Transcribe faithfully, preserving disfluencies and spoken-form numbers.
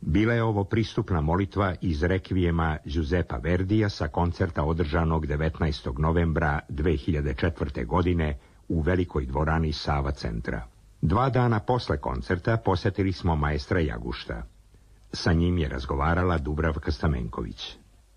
Bila je ovo pristupna molitva iz rekvijema Giuseppa Verdija sa koncerta održanog devetnaestog novembra dve hiljade četvrte. godine u velikoj dvorani Sava centra. Dva dana posle koncerta posjetili smo maestra Jagušta. Sa njim je razgovarala Dubravka Stamenković.